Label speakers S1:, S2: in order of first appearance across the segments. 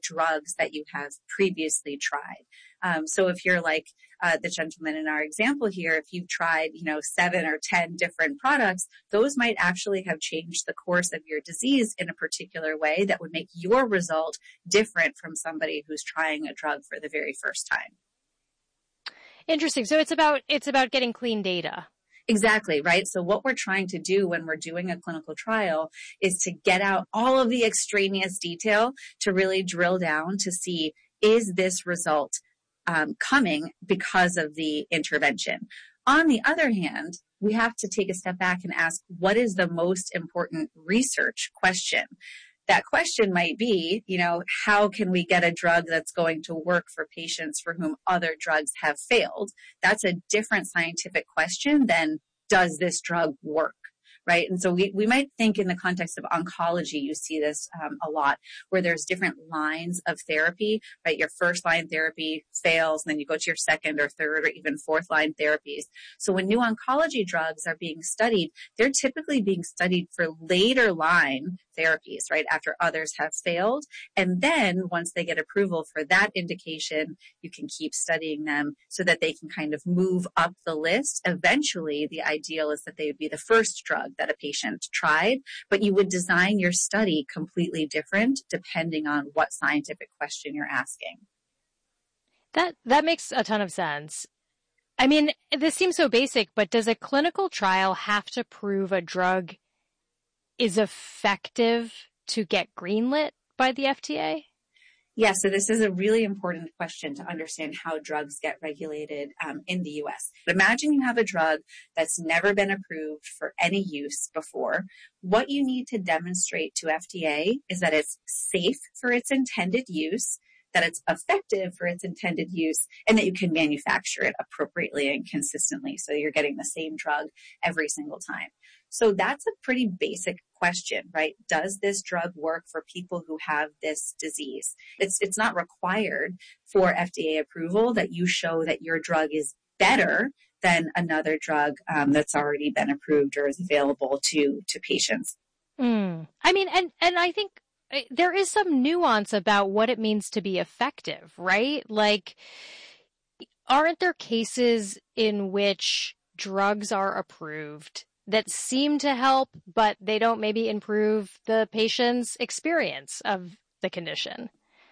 S1: drugs that you have previously tried. So if you're like the gentleman in our example here, if you've tried, 7 or 10 different products, those might actually have changed the course of your disease in a particular way that would make your result different from somebody who's trying a drug for the very first time.
S2: Interesting. So it's about getting clean data.
S1: Exactly, right? So what we're trying to do when we're doing a clinical trial is to get out all of the extraneous detail to really drill down to see, is this result coming because of the intervention? On the other hand, we have to take a step back and ask, what is the most important research question? That question might be, how can we get a drug that's going to work for patients for whom other drugs have failed? That's a different scientific question than, does this drug work? Right? And so we might think in the context of oncology, you see this a lot, where there's different lines of therapy, right? Your first line therapy fails, and then you go to your second or third or even fourth line therapies. So when new oncology drugs are being studied, they're typically being studied for later line therapies, right? After others have failed. And then once they get approval for that indication, you can keep studying them so that they can kind of move up the list. Eventually, the ideal is that they would be the first drug that a patient tried, but you would design your study completely different depending on what scientific question you're asking.
S2: That makes a ton of sense. I mean, this seems so basic, but does a clinical trial have to prove a drug is effective to get greenlit by the FDA?
S1: Yeah, so this is a really important question to understand how drugs get regulated in the U.S. Imagine you have a drug that's never been approved for any use before. What you need to demonstrate to FDA is that it's safe for its intended use, that it's effective for its intended use, and that you can manufacture it appropriately and consistently so you're getting the same drug every single time. So that's a pretty basic question, right? Does this drug work for people who have this disease? It's not required for FDA approval that you show that your drug is better than another drug that's already been approved or is available to patients.
S2: I mean, and I think there is some nuance about what it means to be effective, right? Like, aren't there cases in which drugs are approved that seem to help, but they don't maybe improve the patient's experience of the condition?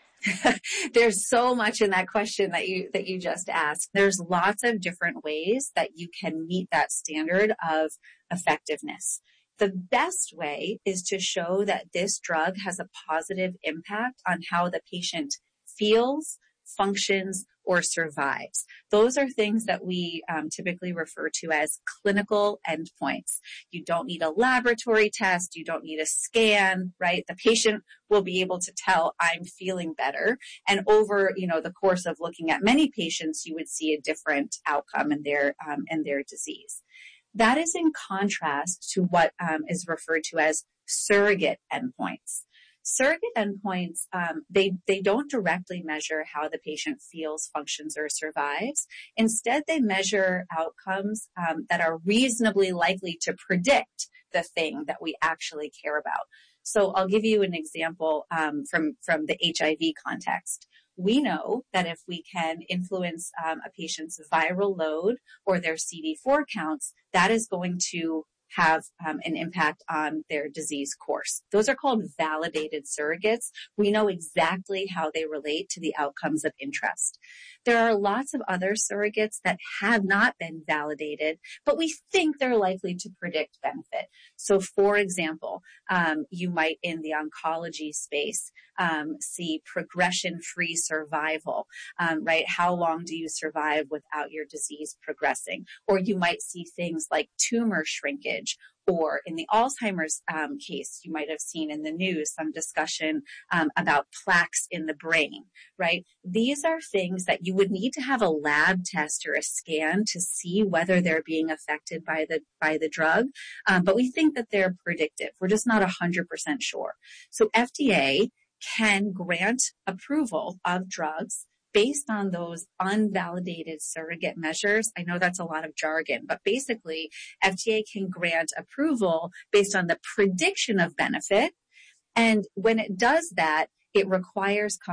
S1: There's so much in that question that you just asked. There's lots of different ways that you can meet that standard of effectiveness. The best way is to show that this drug has a positive impact on how the patient feels, functions, or survives. Those are things that we typically refer to as clinical endpoints. You don't need a laboratory test. You don't need a scan, right? The patient will be able to tell, I'm feeling better. And over, the course of looking at many patients, you would see a different outcome in their disease. That is in contrast to what is referred to as surrogate endpoints. Surrogate endpoints, they don't directly measure how the patient feels, functions, or survives. Instead, they measure outcomes that are reasonably likely to predict the thing that we actually care about. So I'll give you an example from the HIV context. We know that if we can influence a patient's viral load or their CD4 counts, that is going to have an impact on their disease course. Those are called validated surrogates. We know exactly how they relate to the outcomes of interest. There are lots of other surrogates that have not been validated, but we think they're likely to predict benefit. So, for example, you might in the oncology space see progression-free survival, right? How long do you survive without your disease progressing? Or you might see things like tumor shrinkage. Or in the Alzheimer's case, you might have seen in the news some discussion about plaques in the brain, right? These are things that you would need to have a lab test or a scan to see whether they're being affected by the drug. But we think that they're predictive. We're just not 100% sure. So FDA can grant approval of drugs based on those unvalidated surrogate measures. I know that's a lot of jargon, but basically FDA can grant approval based on the prediction of benefit. And when it does that, it requires